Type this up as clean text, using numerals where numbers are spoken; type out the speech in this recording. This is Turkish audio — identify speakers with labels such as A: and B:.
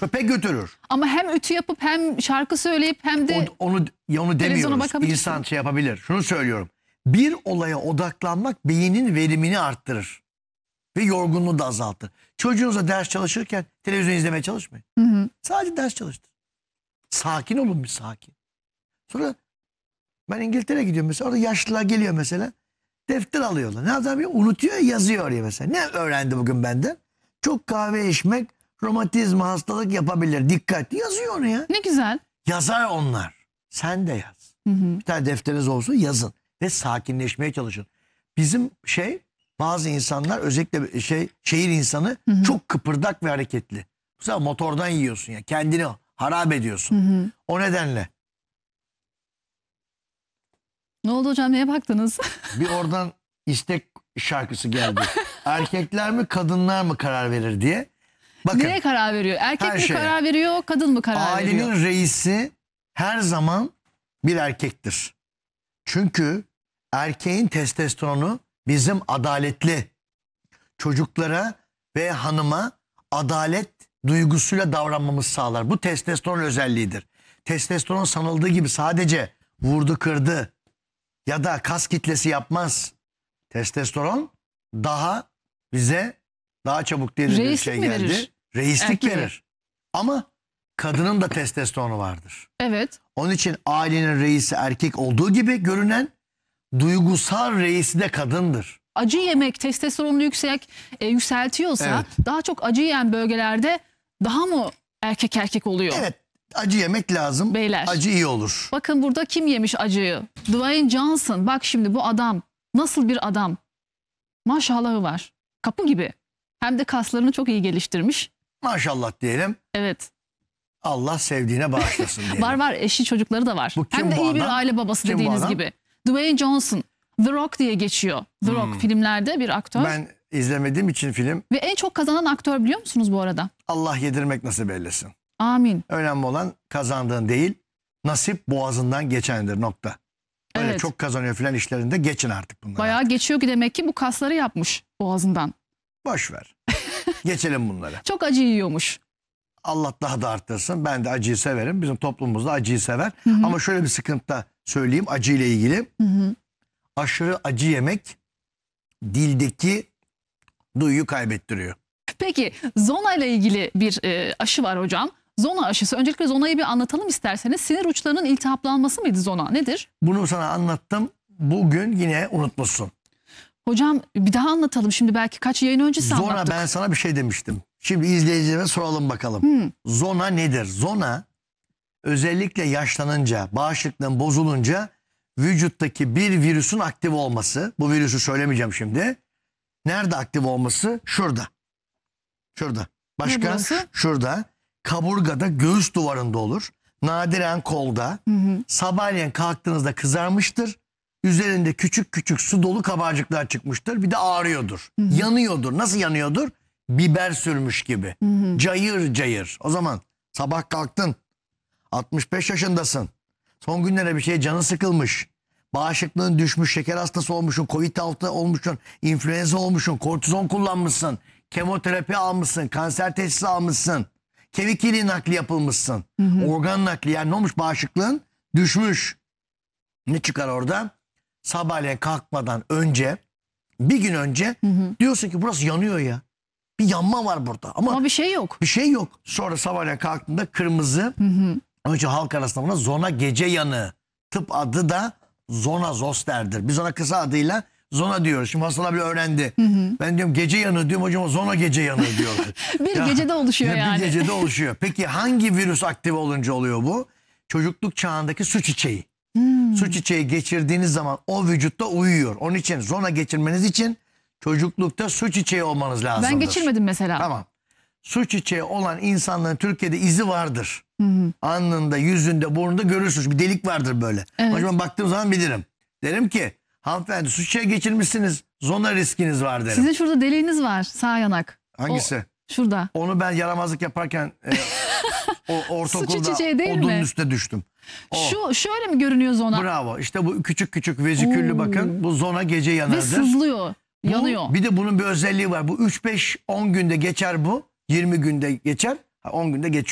A: çöpe götürür.
B: Ama hem ütü yapıp hem şarkı söyleyip hem de
A: Onu demiyoruz.
B: bakabilirsin.
A: İnsan şey yapabilir. Şunu söylüyorum. Bir olaya odaklanmak beynin verimini arttırır. Ve yorgunluğu da azaltır. Çocuğunuza ders çalışırken televizyon izlemeye çalışmayın. Sadece ders çalıştır. Sakin olun, bir sakin. Sonra ben İngiltere'ye gidiyorum mesela. Orada yaşlılar geliyor mesela. Defter alıyorlar. Ne yapıyor? Unutuyor, yazıyor oraya mesela. Ne öğrendi bugün benden? Çok kahve içmek romatizma, hastalık yapabilir. Dikkat. Yazıyor onu ya.
B: ne güzel.
A: Yazar onlar. Sen de yaz. Bir tane defteriniz olsun, yazın. Ve sakinleşmeye çalışın. Bizim bazı insanlar, özellikle şehir insanı çok kıpırdak ve hareketli. Bu sefer motordan yiyorsun ya. Kendini harap ediyorsun. O nedenle.
B: Ne oldu hocam, neye baktınız?
A: Bir oradan istek şarkısı geldi. Erkekler mi kadınlar mı karar verir diye. Bakın,
B: Neye karar veriyor? Erkek
A: her
B: mi
A: şeye.
B: karar veriyor, kadın mı karar veriyor?
A: Ailenin reisi her zaman bir erkektir. Çünkü erkeğin testosteronu bizim adaletli çocuklara ve hanıma adalet duygusuyla davranmamızı sağlar. Bu testosteron özelliğidir. Testosteron sanıldığı gibi sadece vurdu kırdı ya da kas kitlesi yapmaz. Testosteron bize daha çabuk deli bir
B: Reislik mi
A: geldi.
B: verir?
A: Reislik
B: Erkeğe.
A: verir. Ama kadının da testosteronu vardır.
B: Evet.
A: Onun için ailenin reisi erkek olduğu gibi görünen duygusal reisi de kadındır.
B: Acı yemek testosteronunu yükseltiyorsa
A: Evet.
B: daha çok acı yiyen bölgelerde daha mı erkek oluyor?
A: Evet, acı yemek lazım.
B: Beyler.
A: Acı iyi olur.
B: Bakın burada kim yemiş acıyı? Dwayne Johnson. Bak şimdi bu adam nasıl bir adam? Maşallahı var. Kapı gibi. Hem de kaslarını çok iyi geliştirmiş.
A: Maşallah diyelim.
B: Evet.
A: Allah sevdiğine bağışlasın diyelim.
B: Var eşi çocukları da var.
A: Bu kim
B: Hem de
A: bu
B: iyi bir
A: adam?
B: aile babası
A: Kim bu
B: dediğiniz
A: adam?
B: gibi. Dwayne Johnson. The Rock diye geçiyor. The Rock filmlerde bir aktör.
A: Ben izlemediğim için film,
B: Ve en çok kazanan aktör biliyor musunuz bu arada?
A: Allah yedirmek nasip eylesin.
B: Amin.
A: Önemli olan kazandığın değil, nasip boğazından geçendir, nokta. Öyle
B: Evet.
A: çok kazanıyor filan işlerinde geçin artık bunları.
B: Bayağı geçiyor ki demek ki bu kasları yapmış boğazından.
A: Boş ver. Geçelim bunları.
B: Çok acı yiyormuş.
A: Allah daha da arttırsın. Ben de acıyı severim. Bizim toplumumuzda acıyı sever. Ama şöyle bir sıkıntı da söyleyeyim acıyla ilgili. Aşırı acı yemek dildeki duyuyu kaybettiriyor.
B: Peki zona ile ilgili bir aşı var hocam. Zona aşısı. Öncelikle zonayı bir anlatalım isterseniz. Sinir uçlarının iltihaplanması mıydı zona? Nedir?
A: Bunu sana anlattım. Bugün yine unutmuşsun.
B: Hocam bir daha anlatalım. Şimdi belki kaç yayın öncesi
A: Zona,
B: anlattık.
A: ben sana bir şey demiştim. Şimdi izleyicilerime soralım bakalım. Zona nedir? Zona özellikle yaşlanınca, bağışıklığın bozulunca vücuttaki bir virüsün aktif olması. Bu virüsü söylemeyeceğim şimdi. Nerede aktif olması? Şurada. Şurada. Başka?
B: burası?
A: Şurada. Kaburgada, göğüs duvarında olur. Nadiren kolda. Sabahleyin kalktığınızda kızarmıştır. Üzerinde küçük küçük su dolu kabarcıklar çıkmıştır. Bir de ağrıyordur. Yanıyordur. Nasıl yanıyordur? Biber sürmüş gibi. Cayır cayır. O zaman sabah kalktın. 65 yaşındasın. Son günlere bir şey canı sıkılmış. Bağışıklığın düşmüş, şeker hastası olmuşsun, Covid-6 olmuşsun, influenza olmuşsun, kortizon kullanmışsın, kemoterapi almışsın, kanser teşhisi almışsın, kemik iliği nakli yapılmışsın, organ nakli, yani ne olmuş, bağışıklığın düşmüş. Ne çıkar orada? Sabahleyin kalkmadan önce, bir gün önce diyorsun ki burası yanıyor ya. Bir yanma var burada
B: Ama bir şey yok.
A: bir şey yok. Sonra sabahleyin kalktığında kırmızı, önce halk arasında buna zona gece yanığı. Tıp adı da zona zosterdir. Biz ona kısa adıyla zona diyoruz. Şimdi hastalar bile öğrendi. Ben diyorum gece yanığı diyorum, hocam zona gece yanığı diyorlar.
B: Bir gecede oluşuyor yani.
A: Bir gecede oluşuyor. Peki hangi virüs aktif olunca oluyor bu? Çocukluk çağındaki su çiçeği. Su çiçeği geçirdiğiniz zaman o vücutta uyuyor. Onun için zona geçirmeniz için çocuklukta su çiçeği olmanız lazımdır.
B: Ben geçirmedim mesela.
A: Tamam. Su çiçeği olan insanların Türkiye'de izi vardır. Alnında, yüzünde, burnunda görürsünüz. Bir delik vardır böyle.
B: Evet.
A: Hocam baktığım zaman bilirim. Derim ki hanımefendi su çiçeği geçirmişsiniz. Zona riskiniz var derim.
B: Sizin şurada deliğiniz var, sağ yanak.
A: Hangisi?
B: Şurada.
A: Onu ben yaramazlık yaparken ortaokulda
B: çiçeği değil
A: odunun
B: mi?
A: üstüne düştüm.
B: Şöyle mi görünüyor zona?
A: Bravo. İşte bu küçük küçük veziküllü, bakın. Bu zona gece
B: Ve
A: yanardır.
B: sızlıyor. Yanıyor.
A: Bir de bunun bir özelliği var. Bu 3-5-10 günde geçer bu. 20 günde geçer. 10 günde geçiyor.